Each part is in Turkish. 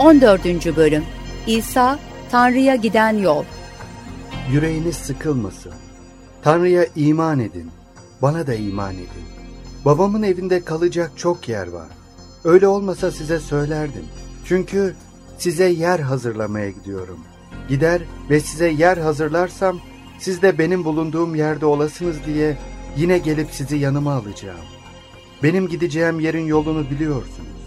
14. Bölüm İsa, Tanrı'ya giden yol. Yüreğiniz sıkılmasın. Tanrı'ya iman edin. Bana da iman edin. Babamın evinde kalacak çok yer var. Öyle olmasa size söylerdim. Çünkü size yer hazırlamaya gidiyorum. Gider ve size yer hazırlarsam, siz de benim bulunduğum yerde olasınız diye yine gelip sizi yanıma alacağım. Benim gideceğim yerin yolunu biliyorsunuz.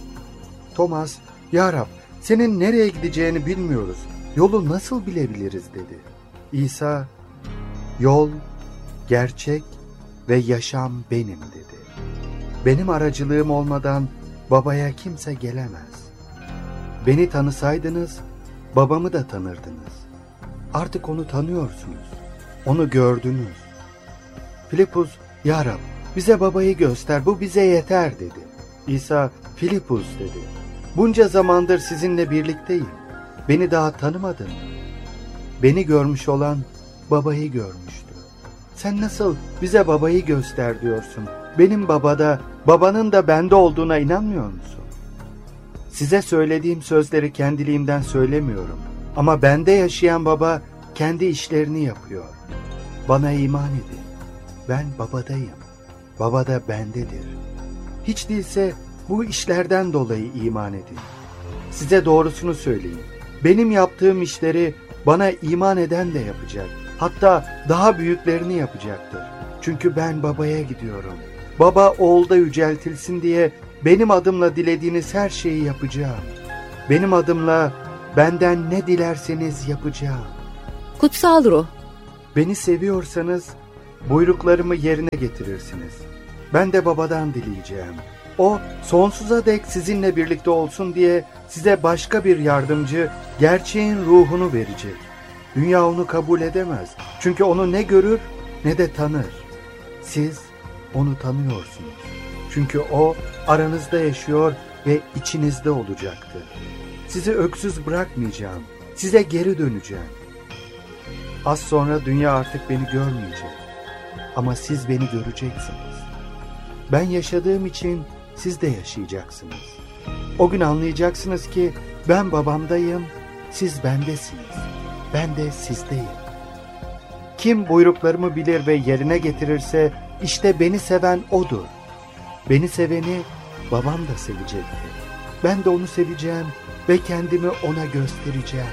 Thomas, "Ya Rab, senin nereye gideceğini bilmiyoruz. Yolu nasıl bilebiliriz?" dedi. İsa, "Yol, gerçek ve yaşam benim," dedi. "Benim aracılığım olmadan babaya kimse gelemez. Beni tanısaydınız, babamı da tanırdınız. Artık onu tanıyorsunuz. Onu gördünüz." Filipus, "Ya Rab, bize babayı göster, bu bize yeter," dedi. İsa, "Filipus," dedi. "Bunca zamandır sizinle birlikteyim. Beni daha tanımadın mı? Beni görmüş olan babayı görmüştü. Sen nasıl bize babayı göster diyorsun? Benim babada, babanın da bende olduğuna inanmıyor musun? Size söylediğim sözleri kendiliğimden söylemiyorum. Ama bende yaşayan baba kendi işlerini yapıyor. Bana iman edin. Ben babadayım. Baba da bendedir. Hiç değilse bu işlerden dolayı iman edin. Size doğrusunu söyleyeyim. Benim yaptığım işleri bana iman eden de yapacak. Hatta daha büyüklerini yapacaktır. Çünkü ben babaya gidiyorum. Baba oğulda yüceltilsin diye benim adımla dilediğiniz her şeyi yapacağım. Benim adımla benden ne dilerseniz yapacağım." Kutsal Ruh. "Beni seviyorsanız buyruklarımı yerine getirirsiniz. Ben de babadan dileyeceğim. O sonsuza dek sizinle birlikte olsun diye size başka bir yardımcı, gerçeğin ruhunu verecek. Dünya onu kabul edemez. Çünkü onu ne görür ne de tanır. Siz onu tanıyorsunuz. Çünkü o aranızda yaşıyor ve içinizde olacaktır. Sizi öksüz bırakmayacağım. Size geri döneceğim. Az sonra dünya artık beni görmeyecek. Ama siz beni göreceksiniz. Ben yaşadığım için siz de yaşayacaksınız. O gün anlayacaksınız ki ben babamdayım, siz bendesiniz. Ben de sizdeyim. Kim buyruklarımı bilir ve yerine getirirse işte beni seven odur. Beni seveni babam da sevecektir. Ben de onu seveceğim ve kendimi ona göstereceğim."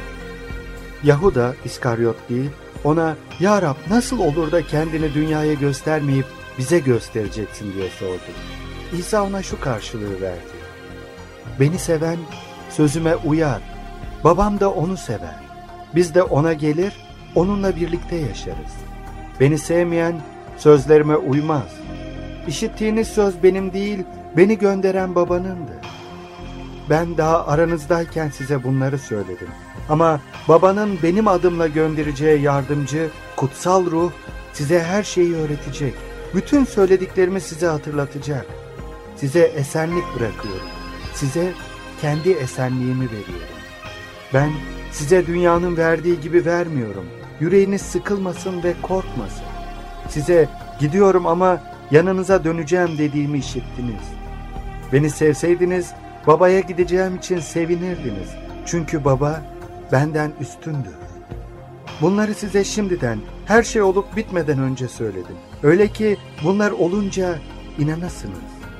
Yahuda, İskaryot değil, ona "Ya Rab, nasıl olur da kendini dünyaya göstermeyip bize göstereceksin?" diye sordu. İsa ona şu karşılığı verdi: "Beni seven sözüme uyar. Babam da onu sever. Biz de ona gelir, onunla birlikte yaşarız. Beni sevmeyen sözlerime uymaz. İşittiğiniz söz benim değil, beni gönderen babanındır. Ben daha aranızdayken size bunları söyledim. Ama babanın benim adımla göndereceği yardımcı, kutsal ruh, size her şeyi öğretecek. Bütün söylediklerimi size hatırlatacak. Size esenlik bırakıyorum. Size kendi esenliğimi veriyorum. Ben size dünyanın verdiği gibi vermiyorum. Yüreğiniz sıkılmasın ve korkmasın. Size gidiyorum ama yanınıza döneceğim dediğimi işittiniz. Beni sevseydiniz babaya gideceğim için sevinirdiniz. Çünkü baba benden üstündür. Bunları size şimdiden, her şey olup bitmeden önce söyledim. Öyle ki bunlar olunca inanasınız.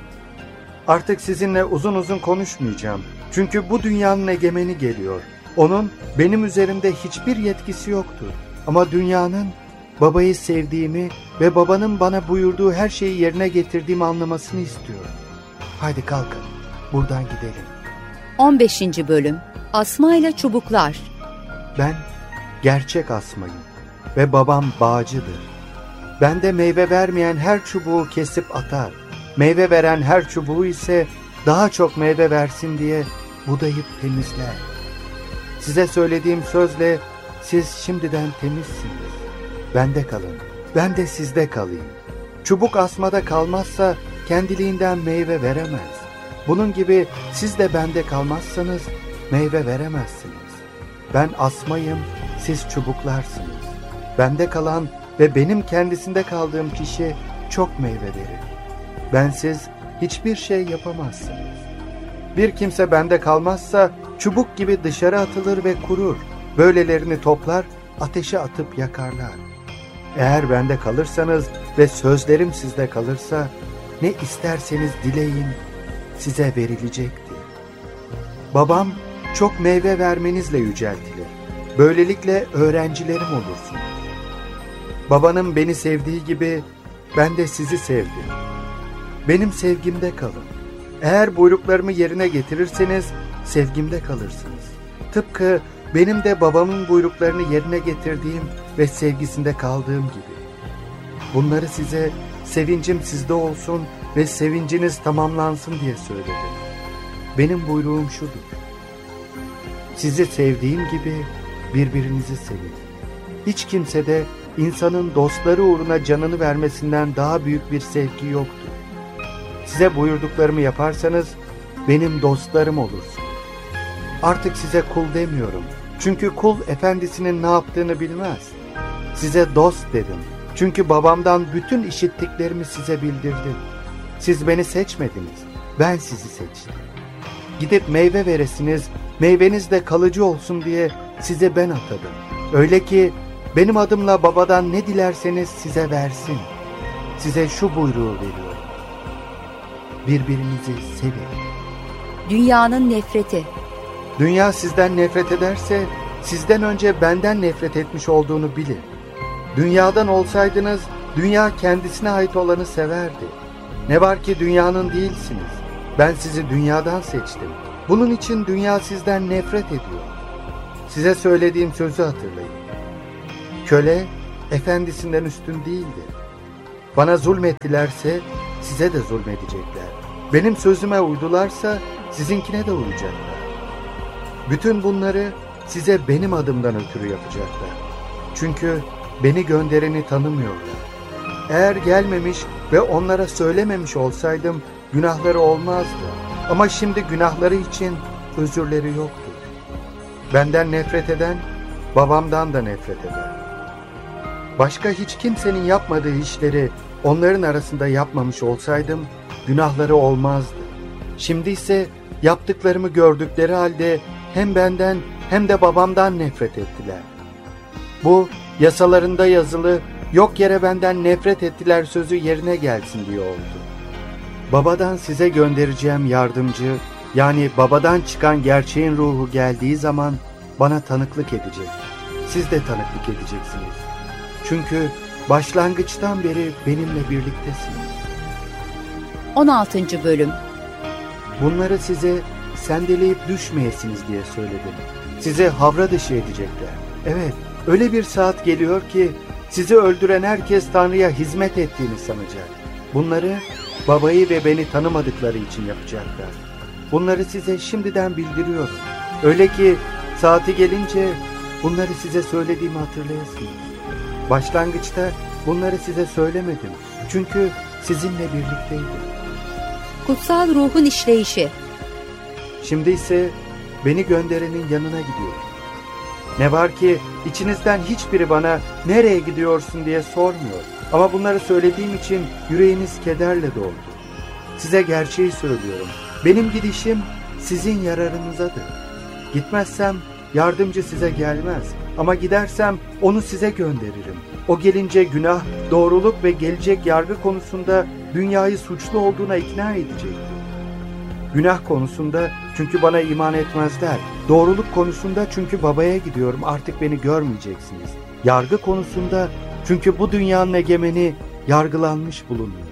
Artık sizinle uzun uzun konuşmayacağım. Çünkü bu dünyanın egemeni geliyor. Onun benim üzerimde hiçbir yetkisi yoktur. Ama dünyanın babayı sevdiğimi ve babanın bana buyurduğu her şeyi yerine getirdiğimi anlamasını istiyorum. Haydi kalkın, buradan gidelim." 15. Bölüm Asma ile Çubuklar. Ben gerçek asmayım ve babam bağcıdır. Bende meyve vermeyen her çubuğu kesip atar. Meyve veren her çubuğu ise daha çok meyve versin diye budayıp temizler. Size söylediğim sözle siz şimdiden temizsiniz. Bende kalın, ben de sizde kalayım. Çubuk asmada kalmazsa kendiliğinden meyve veremez. Bunun gibi siz de bende kalmazsanız meyve veremezsiniz. Ben asmayım, siz çubuklarsınız. Bende kalan ve benim kendisinde kaldığım kişi çok meyve verir. Bensiz hiçbir şey yapamazsınız. Bir kimse bende kalmazsa çubuk gibi dışarı atılır ve kurur. Böylelerini toplar, ateşe atıp yakarlar. Eğer bende kalırsanız ve sözlerim sizde kalırsa, ne isterseniz dileyin, size verilecektir. Babam çok meyve vermenizle yüceltilir. Böylelikle öğrencilerim olursunuz. Babanın beni sevdiği gibi ben de sizi sevdim. Benim sevgimde kalın. Eğer buyruklarımı yerine getirirseniz sevgimde kalırsınız. Tıpkı benim de babamın buyruklarını yerine getirdiğim ve sevgisinde kaldığım gibi. Bunları size sevincim sizde olsun ve sevinciniz tamamlansın diye söyledim. Benim buyruğum şudur: sizi sevdiğim gibi birbirinizi sevin. Hiç kimse de insanın dostları uğruna canını vermesinden daha büyük bir sevgi yoktur. Size buyurduklarımı yaparsanız benim dostlarım olursunuz. Artık size kul demiyorum. Çünkü kul efendisinin ne yaptığını bilmez. Size dost dedim. Çünkü babamdan bütün işittiklerimi size bildirdim. Siz beni seçmediniz. Ben sizi seçtim. Gidip meyve veresiniz, meyveniz de kalıcı olsun diye size ben atadım. Öyle ki benim adımla babadan ne dilerseniz size versin. Size şu buyruğu veriyorum: birbirinizi sevin. Dünyanın nefreti. Dünya sizden nefret ederse, sizden önce benden nefret etmiş olduğunu bilin. Dünyadan olsaydınız, dünya kendisine ait olanı severdi. Ne var ki dünyanın değilsiniz. Ben sizi dünyadan seçtim. Bunun için dünya sizden nefret ediyor. Size söylediğim sözü hatırlayın. Köle, efendisinden üstün değildir. Bana zulmettilerse, size de zulmedecekler. Benim sözüme uydularsa, sizinkine de uyacaklar. Bütün bunları size benim adımdan ötürü yapacaklar. Çünkü beni göndereni tanımıyorlar. Eğer gelmemiş ve onlara söylememiş olsaydım günahları olmazdı. Ama şimdi günahları için özürleri yoktur. Benden nefret eden babamdan da nefret eder. Başka hiç kimsenin yapmadığı işleri onların arasında yapmamış olsaydım günahları olmazdı. Şimdi ise yaptıklarımı gördükleri halde hem benden hem de babamdan nefret ettiler. Bu yasalarında yazılı, yok yere benden nefret ettiler sözü yerine gelsin diye oldu. Babadan size göndereceğim yardımcı, yani babadan çıkan gerçeğin ruhu geldiği zaman bana tanıklık edecek. Siz de tanıklık edeceksiniz. Çünkü başlangıçtan beri benimle birliktesiniz. 16. Bölüm. Bunları size sendeleyip düşmeyesiniz diye söyledim. Sizi havra dışı edecekler. Evet, öyle bir saat geliyor ki sizi öldüren herkes Tanrı'ya hizmet ettiğini sanacak. Bunları babayı ve beni tanımadıkları için yapacaklar. Bunları size şimdiden bildiriyorum. Öyle ki saati gelince bunları size söylediğimi hatırlayasınız. Başlangıçta bunları size söylemedim. Çünkü sizinle birlikteydim. Kutsal ruhun işleyişi. Şimdi ise beni gönderenin yanına gidiyorum. Ne var ki içinizden hiçbiri bana nereye gidiyorsun diye sormuyor. Ama bunları söylediğim için yüreğiniz kederle doldu. Size gerçeği söylüyorum. Benim gidişim sizin yararınızadır. Gitmezsem yardımcı size gelmez. Ama gidersem onu size gönderirim. O gelince günah, doğruluk ve gelecek yargı konusunda dünyayı suçlu olduğuna ikna edecektir. Günah konusunda çünkü bana iman etmezler. Doğruluk konusunda çünkü babaya gidiyorum, artık beni görmeyeceksiniz. Yargı konusunda çünkü bu dünyanın egemeni yargılanmış bulunuyor.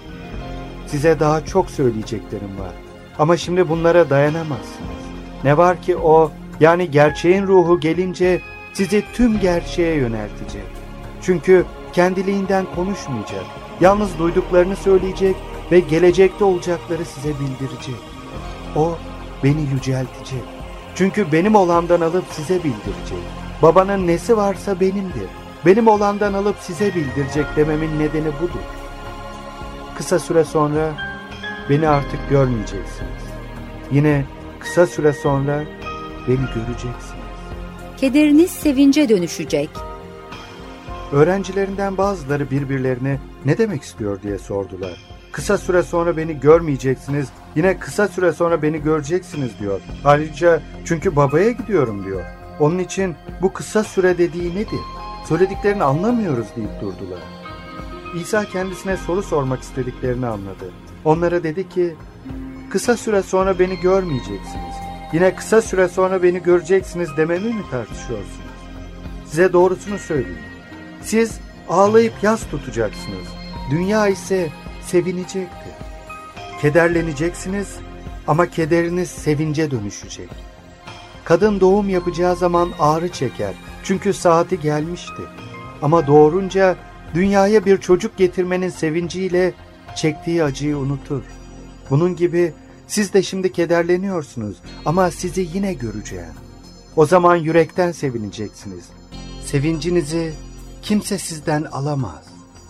Size daha çok söyleyeceklerim var. Ama şimdi bunlara dayanamazsınız. Ne var ki o, yani gerçeğin ruhu gelince sizi tüm gerçeğe yöneltecek. Çünkü kendiliğinden konuşmayacak. Yalnız duyduklarını söyleyecek ve gelecekte olacakları size bildirecek. O beni yüceltecek. Çünkü benim olandan alıp size bildirecek. Babanın nesi varsa benimdir. Benim olandan alıp size bildirecek dememin nedeni budur. Kısa süre sonra beni artık görmeyeceksiniz. Yine kısa süre sonra beni göreceksiniz. Kederiniz sevince dönüşecek. Öğrencilerinden bazıları birbirlerine ne demek istiyor diye sordular. kısa süre sonra beni görmeyeceksiniz, yine kısa süre sonra beni göreceksiniz diyor. Ayrıca çünkü babaya gidiyorum diyor. Onun için bu kısa süre dediği nedir? Söylediklerini anlamıyoruz deyip durdular. İsa kendisine soru sormak istediklerini anladı. Onlara dedi ki, kısa süre sonra beni görmeyeceksiniz, yine kısa süre sonra beni göreceksiniz dememi mi tartışıyorsunuz? Size doğrusunu söyleyeyim. Siz ağlayıp yas tutacaksınız. Dünya ise sevinecektir. Kederleneceksiniz ama kederiniz sevince dönüşecek. Kadın doğum yapacağı zaman ağrı çeker. Çünkü saati gelmişti. Ama doğurunca dünyaya bir çocuk getirmenin sevinciyle çektiği acıyı unutur. Bunun gibi siz de şimdi kederleniyorsunuz ama sizi yine göreceğim. O zaman yürekten sevineceksiniz. Sevincinizi kimse sizden alamaz.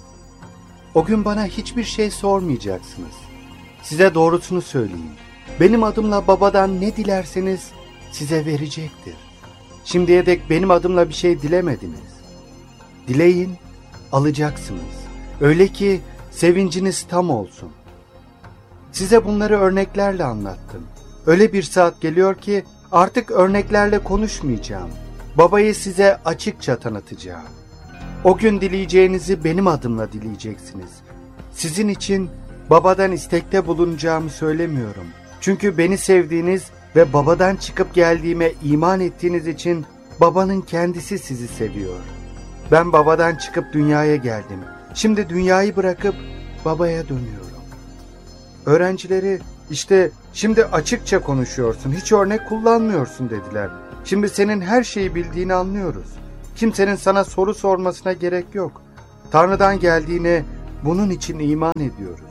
O gün bana hiçbir şey sormayacaksınız. Size doğrusunu söyleyeyim. Benim adımla babadan ne dilerseniz size verecektir. Şimdiye dek benim adımla bir şey dilemediniz. Dileyin, alacaksınız. Öyle ki sevinciniz tam olsun. Size bunları örneklerle anlattım. Öyle bir saat geliyor ki artık örneklerle konuşmayacağım. Babayı size açıkça tanıtacağım. O gün dileyeceğinizi benim adımla dileyeceksiniz. Sizin için babadan istekte bulunacağımı söylemiyorum. Çünkü beni sevdiğiniz ve babadan çıkıp geldiğime iman ettiğiniz için babanın kendisi sizi seviyor. Ben babadan çıkıp dünyaya geldim. Şimdi dünyayı bırakıp babaya dönüyorum. Öğrencileri, işte şimdi açıkça konuşuyorsun, hiç örnek kullanmıyorsun dediler. Şimdi senin her şeyi bildiğini anlıyoruz. Kimsenin sana soru sormasına gerek yok. Tanrı'dan geldiğine bunun için iman ediyoruz.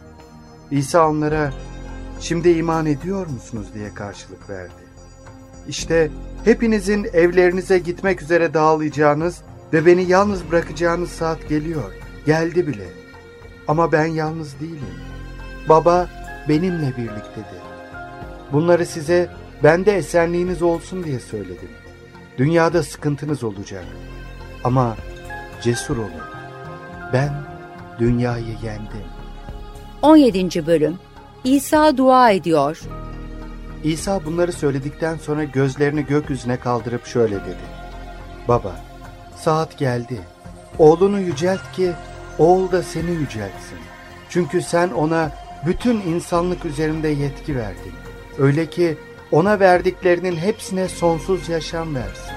İsa onlara, şimdi iman ediyor musunuz diye karşılık verdi. İşte hepinizin evlerinize gitmek üzere dağılacağınız ve beni yalnız bırakacağınız saat geliyor. Geldi bile. Ama ben yalnız değilim. Baba benimle birliktedir. Bunları size bende esenliğiniz olsun diye söyledim. Dünyada sıkıntınız olacak. Ama cesur olun. Ben dünyayı yendim. 17. Bölüm. İsa dua ediyor. İsa bunları söyledikten sonra gözlerini gökyüzüne kaldırıp şöyle dedi. Baba, saat geldi. Oğlunu yücelt ki oğul da seni yüceltsin. Çünkü sen ona bütün insanlık üzerinde yetki verdin. Öyle ki ona verdiklerinin hepsine sonsuz yaşam versin.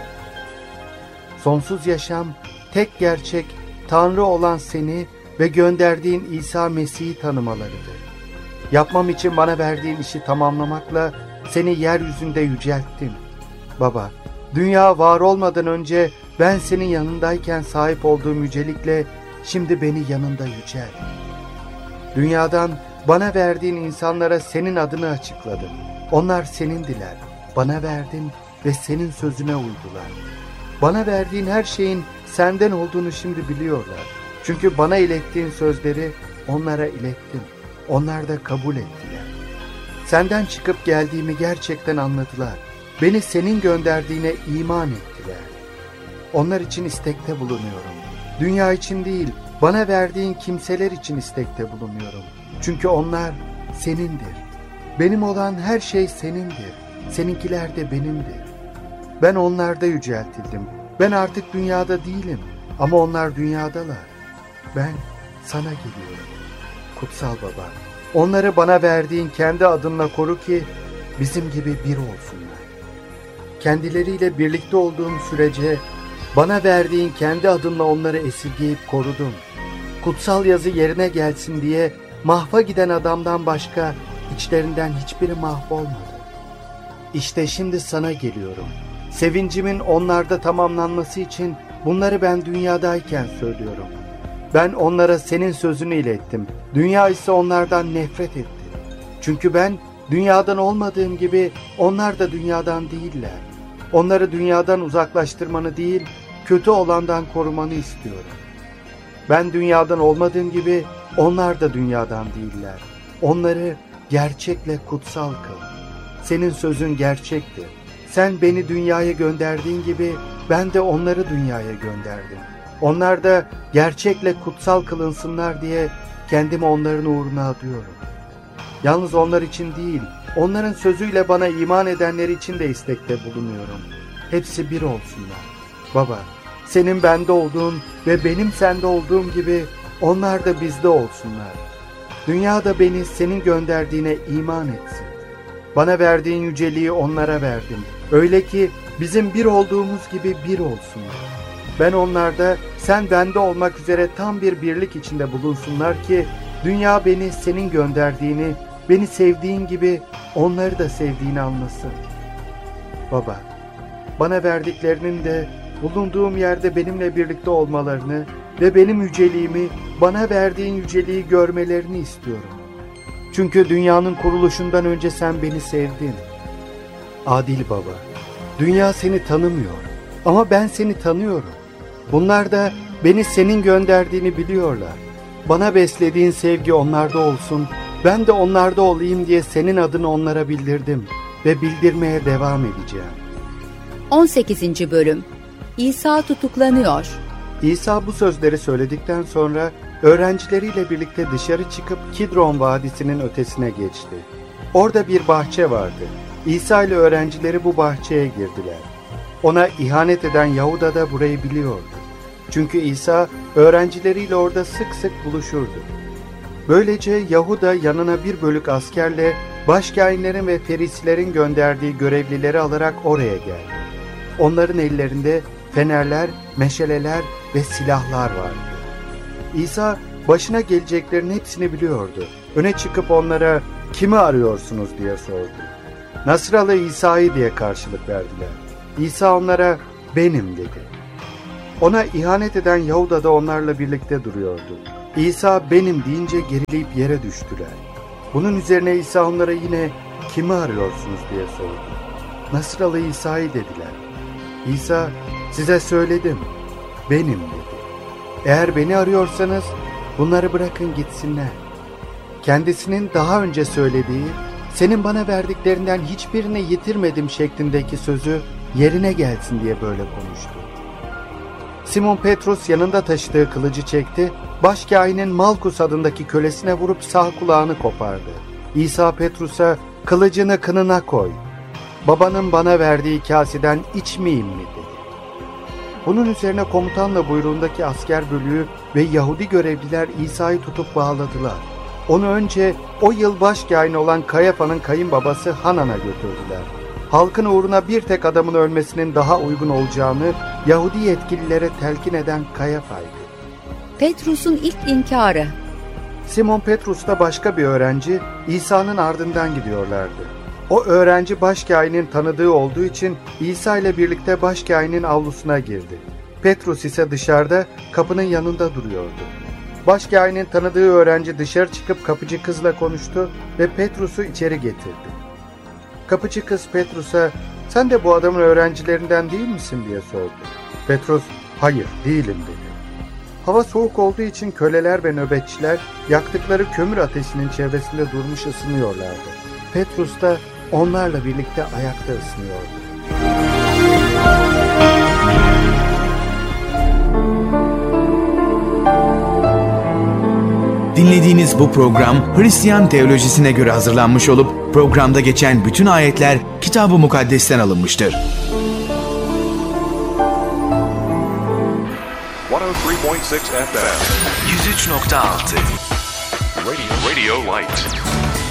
Sonsuz yaşam, tek gerçek Tanrı olan seni ve gönderdiğin İsa Mesih'i tanımalarıdır. Yapmam için bana verdiğin işi tamamlamakla seni yeryüzünde yücelttim. Baba, dünya var olmadan önce ben senin yanındayken sahip olduğum yücelikle şimdi beni yanında yücelt. Dünyadan bana verdiğin insanlara senin adını açıkladım. Onlar senindiler. Bana verdin ve senin sözüne uydular. Bana verdiğin her şeyin senden olduğunu şimdi biliyorlar. Çünkü bana ilettiğin sözleri onlara ilettim. Onlar da kabul ettiler. Senden çıkıp geldiğimi gerçekten anladılar. Beni senin gönderdiğine iman ettiler. Onlar için istekte bulunuyorum. Dünya için değil, bana verdiğin kimseler için istekte bulunuyorum. Çünkü onlar senindir. Benim olan her şey senindir. Seninkiler de benimdir. Ben onlarda yüceltildim. Ben artık dünyada değilim. Ama onlar dünyadalar. Ben sana geliyorum. Kutsal Baba, onları bana verdiğin kendi adınla koru ki bizim gibi bir olsunlar. Kendileriyle birlikte olduğum sürece bana verdiğin kendi adınla onları esirgeyip korudum. Kutsal yazı yerine gelsin diye mahva giden adamdan başka içlerinden hiçbiri mahvolmadı. İşte şimdi sana geliyorum. Sevincimin onlarda tamamlanması için bunları ben dünyadayken söylüyorum. Ben onlara senin sözünü ilettim. Dünya ise onlardan nefret etti. Çünkü ben dünyadan olmadığım gibi onlar da dünyadan değiller. Onları dünyadan uzaklaştırmanı değil, kötü olandan korumanı istiyorum. Ben dünyadan olmadığım gibi onlar da dünyadan değiller. Onları gerçekle kutsal kıl. Senin sözün gerçektir. Sen beni dünyaya gönderdiğin gibi ben de onları dünyaya gönderdim. Onlar da gerçekle kutsal kılınsınlar diye kendimi onların uğruna adıyorum. Yalnız onlar için değil, onların sözüyle bana iman edenler için de istekte bulunuyorum. Hepsi bir olsunlar. Baba, senin bende olduğun ve benim sende olduğum gibi onlar da bizde olsunlar. Dünya da beni senin gönderdiğine iman etsin. Bana verdiğin yüceliği onlara verdim. Öyle ki bizim bir olduğumuz gibi bir olsunlar. Ben onlarda, sen bende olmak üzere tam bir birlik içinde bulunsunlar ki dünya beni senin gönderdiğini, beni sevdiğin gibi onları da sevdiğini anlasın. Baba, bana verdiklerinin de bulunduğum yerde benimle birlikte olmalarını ve benim yüceliğimi, bana verdiğin yüceliği görmelerini istiyorum. Çünkü dünyanın kuruluşundan önce sen beni sevdin. Adil Baba, dünya seni tanımıyor ama ben seni tanıyorum. Bunlar da beni senin gönderdiğini biliyorlar. Bana beslediğin sevgi onlarda olsun, ben de onlarda olayım diye senin adını onlara bildirdim ve bildirmeye devam edeceğim. 18. Bölüm. İsa tutuklanıyor. İsa bu sözleri söyledikten sonra öğrencileriyle birlikte dışarı çıkıp Kidron Vadisi'nin ötesine geçti. Orada bir bahçe vardı. İsa ile öğrencileri bu bahçeye girdiler. Ona ihanet eden Yahuda da burayı biliyordu. Çünkü İsa öğrencileriyle orada sık sık buluşurdu. Böylece Yahuda yanına bir bölük askerle başkâhinlerin ve ferisilerin gönderdiği görevlileri alarak oraya geldi. Onların ellerinde fenerler, meşaleler ve silahlar vardı. İsa başına geleceklerin hepsini biliyordu. Öne çıkıp onlara kimi arıyorsunuz diye sordu. Nasralı İsa'yı diye karşılık verdiler. İsa onlara benim dedi. Ona ihanet eden Yahuda da onlarla birlikte duruyordu. İsa benim deyince gerileyip yere düştüler. Bunun üzerine İsa onlara yine kimi arıyorsunuz diye sordu. Nasralı İsa'yı dediler. İsa size söyledim, benim dedi. Eğer beni arıyorsanız bunları bırakın gitsinler. Kendisinin daha önce söylediği, senin bana verdiklerinden hiçbirini yitirmedim şeklindeki sözü yerine gelsin diye böyle konuştu. Simon Petrus yanında taşıdığı kılıcı çekti, başkâhinin Malkus adındaki kölesine vurup sağ kulağını kopardı. İsa Petrus'a kılıcını kınına koy, babanın bana verdiği kaseden içmeyeyim mi dedi. Bunun üzerine komutanla buyruğundaki asker bölüğü ve Yahudi görevliler İsa'yı tutup bağladılar. Onu önce o yıl başkâhin olan Kayafa'nın kayınbabası Hanan'a götürdüler. Halkın uğruna bir tek adamın ölmesinin daha uygun olacağını Yahudi yetkililere telkin eden Kayafa'ydı. Petrus'un ilk inkarı. Simon Petrus'ta başka bir öğrenci İsa'nın ardından gidiyorlardı. O öğrenci başkâhinin tanıdığı olduğu için İsa ile birlikte başkâhinin avlusuna girdi. Petrus ise dışarıda kapının yanında duruyordu. Başkâhinin tanıdığı öğrenci dışarı çıkıp kapıcı kızla konuştu ve Petrus'u içeri getirdi. Kapıcı kız Petrus'a sen de bu adamın öğrencilerinden değil misin diye sordu. Petrus hayır değilim dedi. Hava soğuk olduğu için köleler ve nöbetçiler yaktıkları kömür ateşinin çevresinde durmuş ısınıyorlardı. Petrus da onlarla birlikte ayakta ısınıyordu. Dinlediğiniz bu program Hristiyan teolojisine göre hazırlanmış olup programda geçen bütün ayetler Kitab-ı Mukaddes'ten alınmıştır. 103.6 FM 103.6 Radio Light